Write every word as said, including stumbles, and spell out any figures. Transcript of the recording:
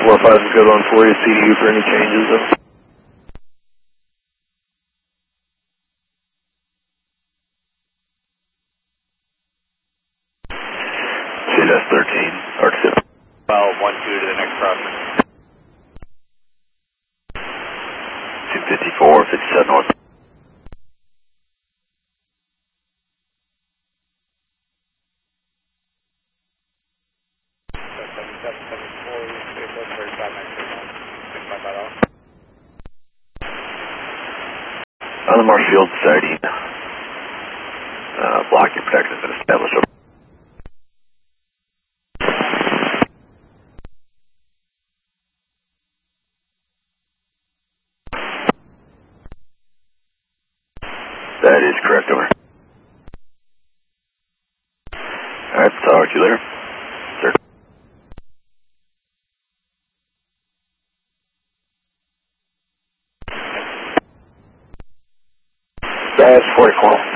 four five is good on for you. C D U for any changes though. C S thirteen, Arc six. Well, one two to the next crossing. two fifty-four, fifty-seven north. On the Marshfield sighting, uh, blocking protection has been established. That is correct, over. Alright, talk to you later. Sir. That's forty-four.